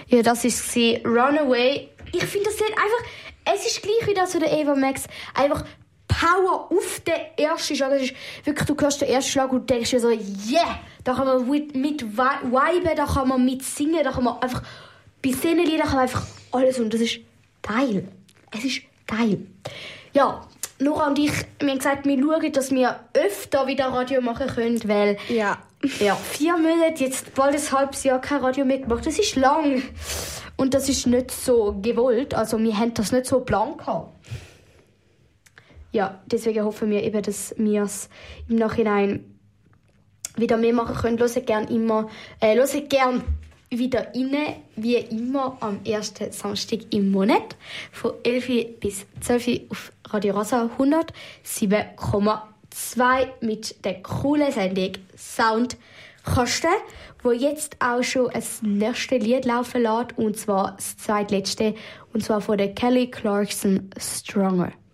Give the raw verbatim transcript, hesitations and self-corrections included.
Ja, das war Runaway. Ich finde das Lied einfach... Es ist gleich wie das von der Ava Max. Einfach Power auf den ersten Schlag. Das ist wirklich, du hörst den ersten Schlag und denkst dir so, yeah! Da kann man mit, mit viben, da kann man mit singen, da kann man einfach... Bei diesen Liedern kann man einfach alles und das ist geil. Es ist geil. Ja, Nora und ich, wir haben gesagt, wir schauen, dass wir öfter wieder Radio machen können, weil... Ja. Ja, vier Monate, jetzt bald ein halbes Jahr kein Radio mehr gemacht. Das ist lang. Und das ist nicht so gewollt. Also wir haben das nicht so geplant gehabt. Ja, deswegen hoffen wir eben, dass wir es im Nachhinein wieder mehr machen können. Hört gerne immer, äh, hört gerne wieder rein, wie immer am ersten Samstag im Monat. Von elf bis zwölf auf Radio Rasa hundertsieben Komma zwei mit der coolen Sendung Soundkasten, wo jetzt auch schon das nächste Lied laufen lässt, und zwar das zweitletzte, und zwar von der Kelly Clarkson Stronger.